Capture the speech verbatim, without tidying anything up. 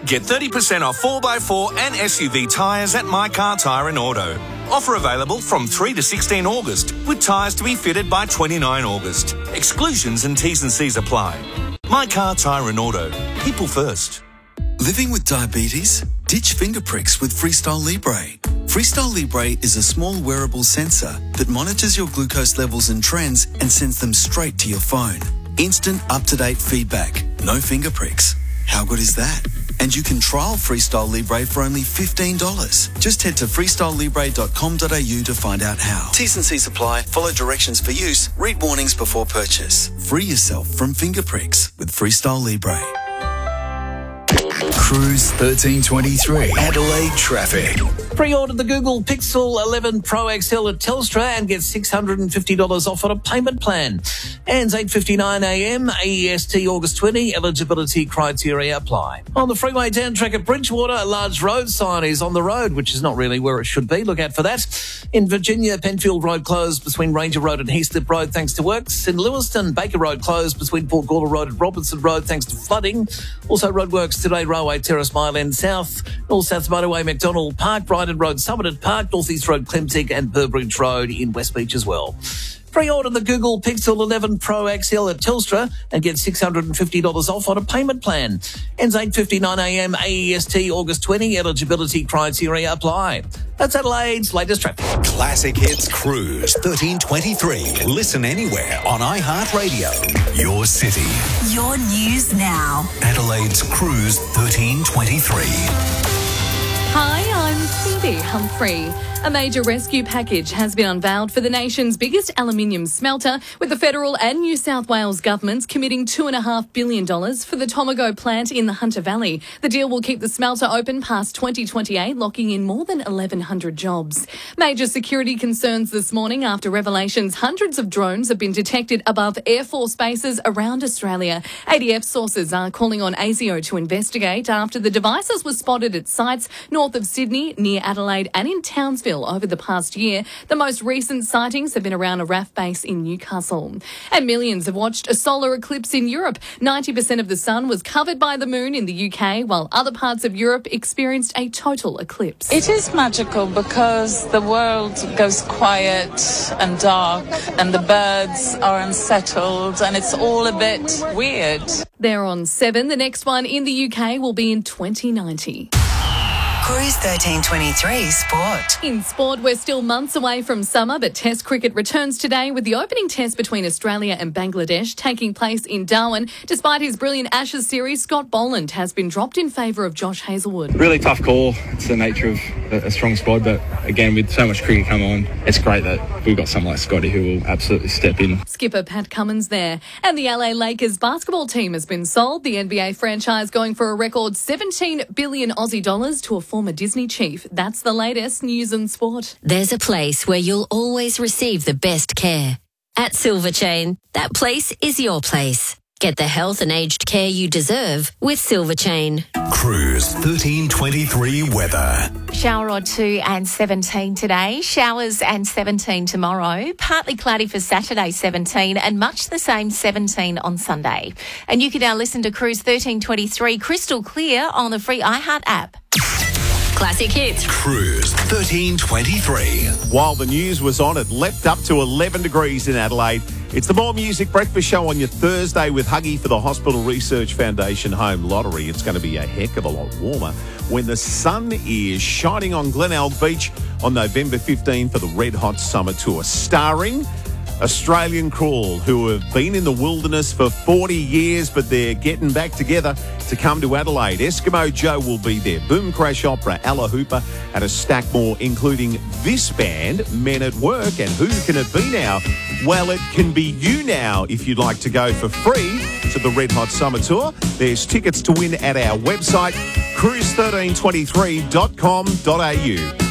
Get thirty percent off four by four and S U V tyres at My Car Tyre and Auto. Offer available from three to sixteen August, with tyres to be fitted by twenty-nine August. Exclusions and T's and C's apply. My Car Tyre and Auto. People first. Living with diabetes? Ditch finger pricks with Freestyle Libre. Freestyle Libre is a small wearable sensor that monitors your glucose levels and trends and sends them straight to your phone. Instant, up-to-date feedback. No finger pricks. How good is that? And you can trial Freestyle Libre for only fifteen dollars. Just head to freestyle libre dot com dot a u to find out how. T's and C's apply. Follow directions for use. Read warnings before purchase. Free yourself from finger pricks with Freestyle Libre. Cruise thirteen twenty-three, Adelaide traffic. Pre-order the Google Pixel eleven Pro X L at Telstra and get six hundred fifty dollars off on a payment plan. And eight fifty-nine a m, A E S T August twentieth, eligibility criteria apply. On the freeway down track at Bridgewater, a large road sign is on the road, which is not really where it should be. Look out for that. In Virginia, Penfield Road closed between Ranger Road and Heaslip Road thanks to works. In Lewiston, Baker Road closed between Port Gawler Road and Robertson Road thanks to flooding. Also roadworks today, Railway Terrace Mile End South, North South Motorway, McDonald Park, Brighton Road, Somerton Park, North East Road, Clemtig and Burbridge Road in West Beach as well. Pre-order the Google Pixel eleven Pro X L at Telstra and get six hundred fifty dollars off on a payment plan. Ends eight fifty-nine a m, A E S T August twentieth, eligibility criteria apply. That's Adelaide's latest traffic. Classic Hits Cruise thirteen twenty-three. Listen anywhere on iHeartRadio. Your city. Your news now. Adelaide's Cruise thirteen twenty-three. Hi, I'm Phoebe Humphrey. A major rescue package has been unveiled for the nation's biggest aluminium smelter, with the federal and New South Wales governments committing two point five billion dollars for the Tomago plant in the Hunter Valley. The deal will keep the smelter open past twenty twenty-eight, locking in more than eleven hundred jobs. Major security concerns this morning after revelations hundreds of drones have been detected above Air Force bases around Australia. A D F sources are calling on A S I O to investigate after the devices were spotted at sites north of Sydney, near Adelaide and in Townsville over the past year. The most recent sightings have been around a R A F base in Newcastle. And millions have watched a solar eclipse in Europe. ninety percent of the sun was covered by the moon in the U K, while other parts of Europe experienced a total eclipse. It is magical because the world goes quiet and dark and the birds are unsettled and it's all a bit weird. They're on seven. The next one in the U K will be in twenty ninety. Cruise thirteen twenty-three Sport. In sport, we're still months away from summer, but Test cricket returns today with the opening test between Australia and Bangladesh taking place in Darwin. Despite his brilliant Ashes series, Scott Boland has been dropped in favour of Josh Hazlewood. Really tough call. It's the nature of a strong squad, but again, with so much cricket come on, it's great that we've got someone like Scotty who will absolutely step in. Skipper Pat Cummins there. And the L A Lakers basketball team has been sold. The N B A franchise going for a record seventeen billion Aussie dollars to a former Disney chief. That's the latest news and sport. There's a place where you'll always receive the best care. At Silver Chain, that place is your place. Get the health and aged care you deserve with Silver Chain. Cruise thirteen twenty-three weather. Shower or two and seventeen today. Showers and seventeen tomorrow. Partly cloudy for Saturday, seventeen, and much the same, seventeen on Sunday. And you can now listen to Cruise thirteen twenty-three crystal clear on the free iHeart app. Classic Hits. Cruise thirteen twenty-three. While the news was on, it leapt up to eleven degrees in Adelaide. It's the More Music Breakfast Show on your Thursday with Huggy for the Hospital Research Foundation Home Lottery. It's going to be a heck of a lot warmer when the sun is shining on Glenelg Beach on November fifteenth for the Red Hot Summer Tour, starring Australian Crawl, who have been in the wilderness for forty years, but they're getting back together to come to Adelaide. Eskimo Joe will be there, Boom Crash Opera, Alla Hooper, and a stack more, including this band, Men at Work. And who can it be now? Well, it can be you now if you'd like to go for free to the Red Hot Summer Tour. There's tickets to win at our website, cruise thirteen twenty-three dot com dot a u.